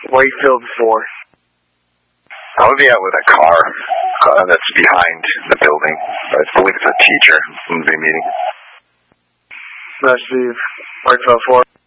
Wakefield 4. I would be out with a car that's behind the building. I believe it's a teacher who's be meeting. Steve, Wakefield 4.